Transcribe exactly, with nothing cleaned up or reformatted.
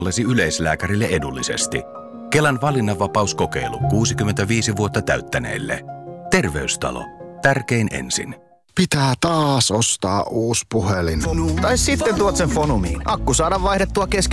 olisi yleislääkärille edullisesti. Kelan valinnanvapauskokeilu kuusikymmentäviisi vuotta täyttäneille. Terveystalo. Tärkein ensin. Pitää taas ostaa uusi puhelin. Tai sitten tuot sen Fonumiin. Akku saadaan vaihdettua kesken